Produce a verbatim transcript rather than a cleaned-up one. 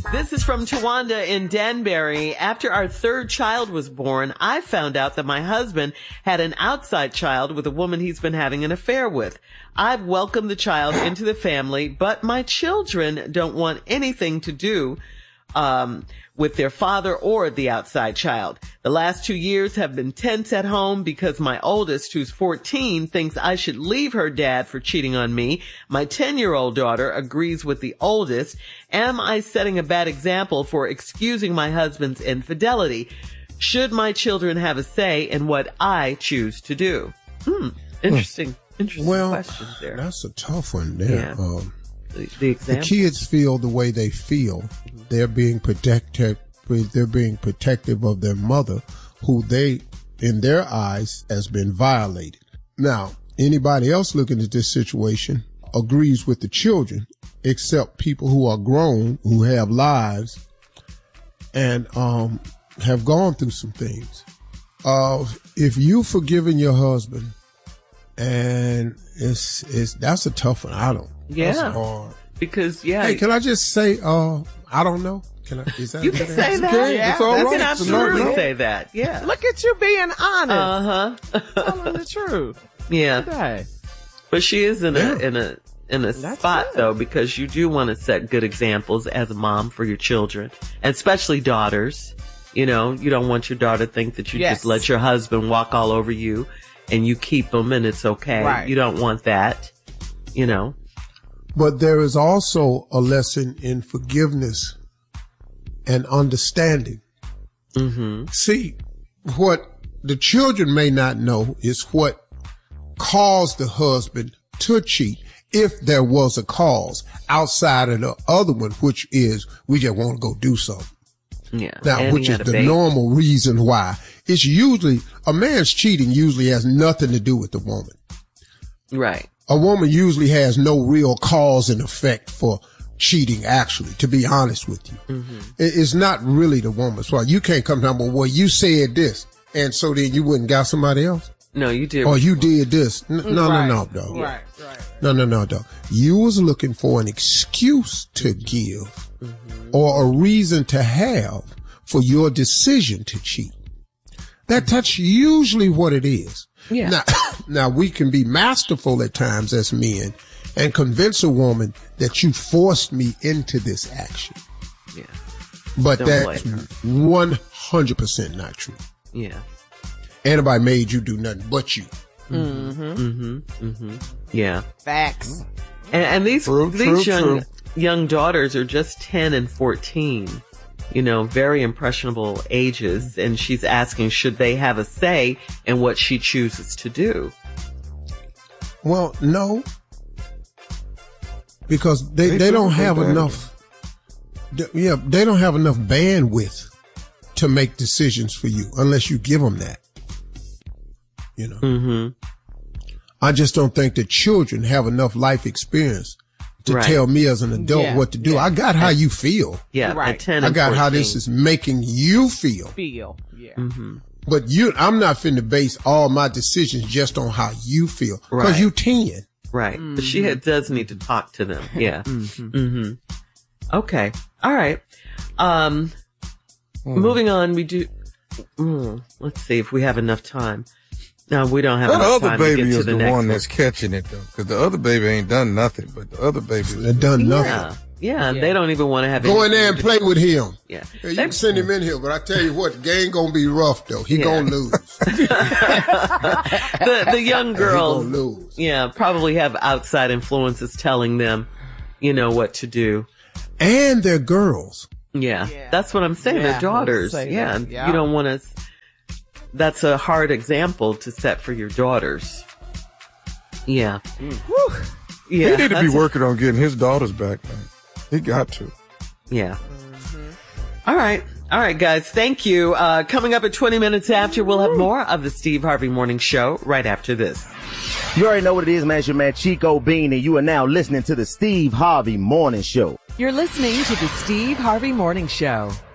This is from Tawanda in Danbury. After our third child was born, I found out that my husband had an outside child with a woman he's been having an affair with. I've welcomed the child into the family, but my children don't want anything to do um with their father or the outside child. The last two years have been tense at home because my oldest, who's fourteen, thinks I should leave her dad for cheating on me. My ten-year-old daughter agrees with the oldest. Am I setting a bad example for excusing my husband's infidelity? Should my children have a say in what I choose to do? Hmm. Interesting. Interesting well, questions there. That's a tough one there. Yeah. Um, the, the, the kids feel the way they feel. Mm-hmm. They're being protected. They're being protective of their mother, who they, in their eyes, has been violated. Now, anybody else looking at this situation agrees with the children, except people who are grown, who have lives, and um have gone through some things. Uh, if you've forgiven your husband, and it's it's that's a tough one. I don't. Yeah. That's hard. Because yeah. Hey, can I just say? Uh, I don't know. Can I, is that you can say that. Okay, yeah. it's all you right. can absolutely no. say that. Yeah. Look at you being honest. Uh huh. Telling the truth. Yeah. Today. But she is in yeah. a in a in a That's spot good. though, because you do want to set good examples as a mom for your children, and especially daughters. You know, you don't want your daughter to think that you Yes. just let your husband walk all over you, and you keep him and it's okay. Right. You don't want that. You know. But there is also a lesson in forgiveness and understanding. Mm-hmm. See, what the children may not know is what caused the husband to cheat, if there was a cause outside of the other one, which is we just want to go do something. Yeah. Now, And which he is had a the baby. normal reason why. It's usually, a man's cheating usually has nothing to do with the woman. Right. A woman usually has no real cause and effect for cheating, actually, to be honest with you. Mm-hmm. It- It's not really the woman's fault. You can't come down, but well, you said this, and so then you wouldn't got somebody else? No, you did. Or you did this. N- No, Right. no, no, dog. Right, right. No, no, no, dog. You was looking for an excuse to give Mm-hmm. or a reason to have for your decision to cheat. That that's usually what it is. Yeah. Now, now we can be masterful at times as men and convince a woman that you forced me into this action. Yeah. But Don't that's blame one hundred percent not true. Yeah. Anybody made you do nothing but you. Mm-hmm. Mm-hmm. Mm-hmm. Yeah. Facts. And, and these True, these true, young true. young daughters are just ten and fourteen. You know, very impressionable ages, and she's asking, should they have a say in what she chooses to do? Well, no. Because they, They they do don't what they have do. enough. th- Yeah, they don't have enough bandwidth to make decisions for you unless you give them that. You know, Mm-hmm. I just don't think that children have enough life experience to Right. tell me as an adult Yeah, what to do. yeah. I got how you feel. Yeah, Right. at ten I and got how fourteen. this is making you feel. Feel. Yeah. Mm-hmm. But you, I'm not finna base all my decisions just on how you feel. Cause Right. you ten. Right. Mm-hmm. But she had, does need to talk to them. Yeah. Mm-hmm. Mm-hmm. Okay. All right. Um, moving on, we do, mm, let's see if we have enough time. No, we don't have That enough other time to baby get to is the, the next one one. that's catching it, though, because the other baby ain't done nothing, but the other baby They done nothing. Yeah. Yeah. Yeah. They don't even want to have Go in there and anything to- play with him. Yeah. Yeah, you They- can send him in here, but I tell you what, the game gonna be rough though. He Yeah. gonna lose. the, the young He girls, gonna lose. yeah, probably have outside influences telling them, you know, what to do. And they're girls. Yeah, Yeah. that's what I'm saying. Yeah, They're daughters. let's say Yeah. that. Yeah. You don't want to, that's a hard example to set for your daughters. Yeah. Yeah. He need to be that's- working on getting his daughters back, man. He got to. Yeah. All right. All right, guys. Thank you. Uh, coming up at twenty minutes after, we'll have more of the Steve Harvey Morning Show right after this. You already know what it is, man. It's your man Chico Bean, and you are now listening to the Steve Harvey Morning Show. You're listening to the Steve Harvey Morning Show.